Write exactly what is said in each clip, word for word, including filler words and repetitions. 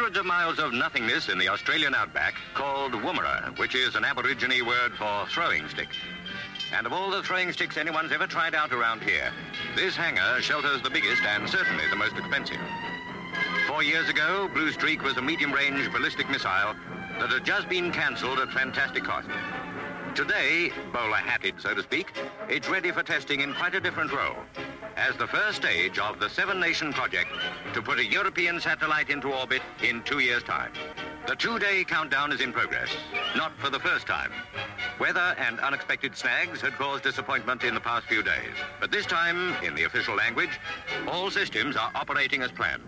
hundreds of miles of nothingness in the Australian outback called Woomera, which is an Aborigine word for throwing stick. And of all the throwing sticks anyone's ever tried out around here, this hangar shelters the biggest and certainly the most expensive. Four years ago, Blue Streak was a medium-range ballistic missile that had just been cancelled at fantastic cost. Today, bowler-hatted, so to speak, it's ready for testing in quite a different role, as the first stage of the Seven-Nation project to put a European satellite into orbit in two years' time. The two-day countdown is in progress, not for the first time. Weather and unexpected snags had caused disappointment in the past few days, but this time, in the official language, all systems are operating as planned.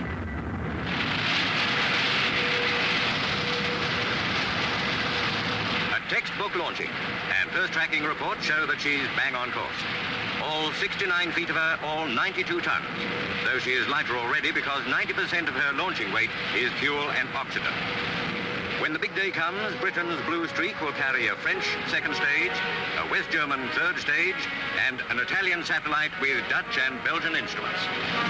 A textbook launching, and first tracking reports show that she's bang on course. All sixty-nine feet of her, all ninety-two tons, though she is lighter already because ninety percent of her launching weight is fuel and oxygen. When the big day comes, Britain's Blue Streak will carry a French second stage, a West German third stage, and an Italian satellite with Dutch and Belgian instruments.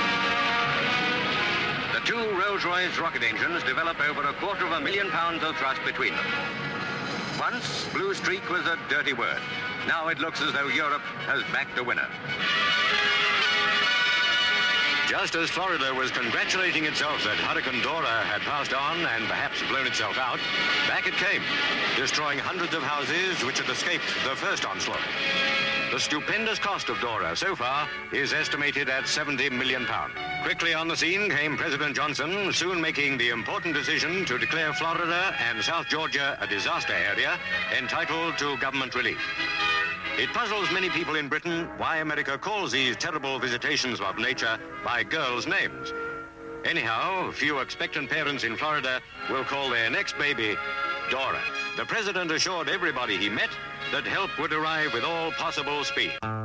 The two Rolls-Royce rocket engines develop over a quarter of a million pounds of thrust between them. Once, Blue Streak was a dirty word. Now it looks as though Europe has backed a winner. Just as Florida was congratulating itself that Hurricane Dora had passed on and perhaps blown itself out, back it came, destroying hundreds of houses which had escaped the first onslaught. The stupendous cost of Dora so far is estimated at seventy million pounds. Quickly on the scene came President Johnson, soon making the important decision to declare Florida and South Georgia a disaster area entitled to government relief. It puzzles many people in Britain why America calls these terrible visitations of nature by girls' names. Anyhow, few expectant parents in Florida will call their next baby Dora. The president assured everybody he met that help would arrive with all possible speed.